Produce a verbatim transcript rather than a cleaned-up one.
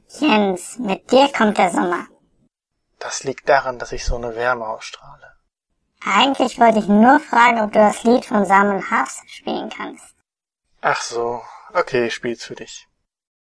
Jens, mit dir kommt der Sommer. Das liegt daran, dass ich so eine Wärme ausstrahle. Eigentlich wollte ich nur fragen, ob du das Lied von Simon Harfst spielen kannst. Ach so, okay, ich spiel's für dich.